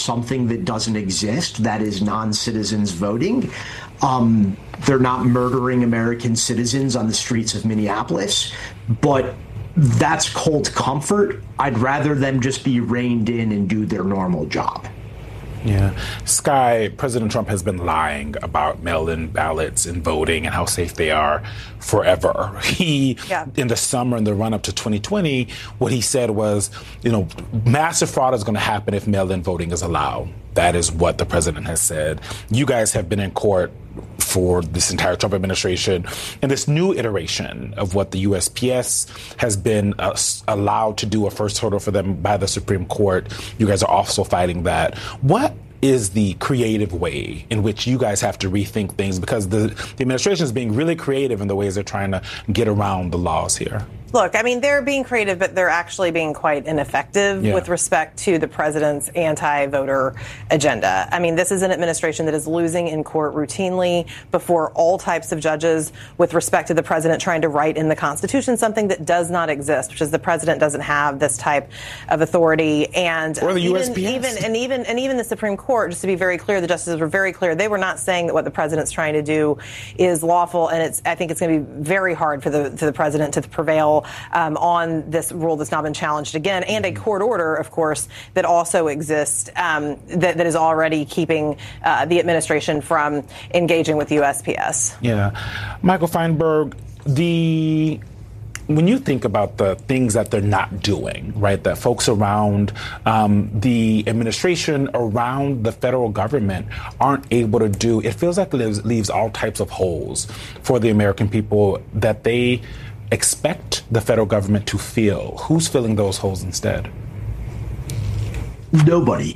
something that doesn't exist, that is non-citizens voting. They're not murdering American citizens on the streets of Minneapolis, but that's cold comfort. I'd rather them just be reined in and do their normal job. Yeah. Skye, President Trump has been lying about mail-in ballots and voting and how safe they are forever. In the summer, in the run-up to 2020, what he said was, massive fraud is going to happen if mail-in voting is allowed. That is what the president has said. You guys have been in court for this entire Trump administration. And this new iteration of what the USPS has been allowed to do, a first hurdle for them by the Supreme Court, you guys are also fighting that. What is the creative way in which you guys have to rethink things? Because the administration is being really creative in the ways they're trying to get around the laws here. Look, I mean, they're being creative, but they're actually being quite ineffective with respect to the president's anti-voter agenda. I mean, this is an administration that is losing in court routinely before all types of judges with respect to the president trying to write in the Constitution something that does not exist, which is the president doesn't have this type of authority. And or the USPS. Even the Supreme Court, just to be very clear, the justices were very clear. They were not saying that what the president's trying to do is lawful, and I think it's going to be very hard for the president to prevail on this rule that's now been challenged again, and a court order, of course, that also exists that is already keeping the administration from engaging with USPS. Yeah. Michael Feinberg, when you think about the things that they're not doing, right, that folks around the administration, around the federal government aren't able to do, it feels like it leaves all types of holes for the American people that they expect the federal government to fill. Who's filling those holes instead? Nobody.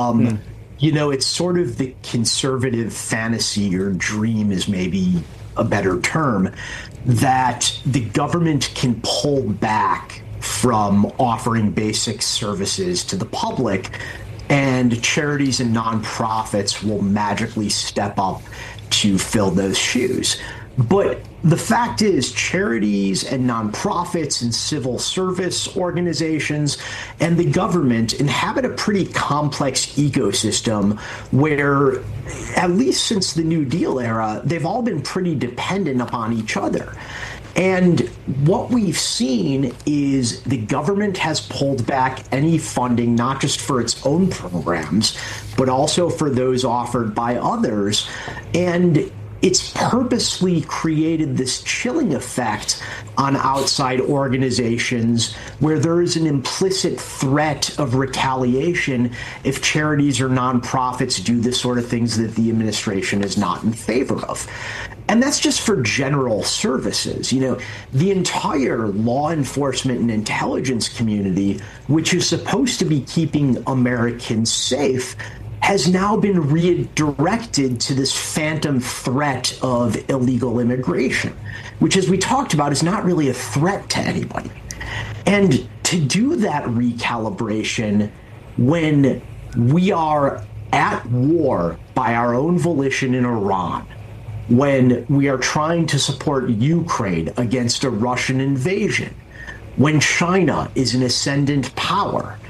It's sort of the conservative fantasy or dream is maybe a better term, that the government can pull back from offering basic services to the public and charities and nonprofits will magically step up to fill those shoes. But the fact is, charities and nonprofits and civil service organizations and the government inhabit a pretty complex ecosystem where, at least since the New Deal era, they've all been pretty dependent upon each other. And what we've seen is the government has pulled back any funding, not just for its own programs, but also for those offered by others. And it's purposely created this chilling effect on outside organizations where there is an implicit threat of retaliation if charities or nonprofits do the sort of things that the administration is not in favor of. And that's just for general services. The entire law enforcement and intelligence community, which is supposed to be keeping Americans safe, has now been redirected to this phantom threat of illegal immigration, which, as we talked about, is not really a threat to anybody. And to do that recalibration when we are at war by our own volition in Iran, when we are trying to support Ukraine against a Russian invasion, when China is an ascendant power,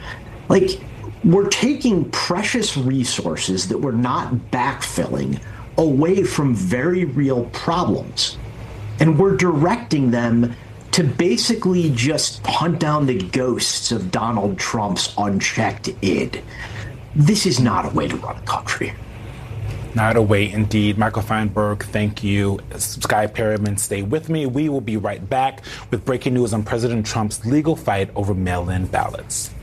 we're taking precious resources that we're not backfilling away from very real problems, and we're directing them to basically just hunt down the ghosts of Donald Trump's unchecked id. This is not a way to run a country. Not a way indeed. Michael Feinberg, thank you. Skye Perryman, stay with me. We will be right back with breaking news on President Trump's legal fight over mail-in ballots.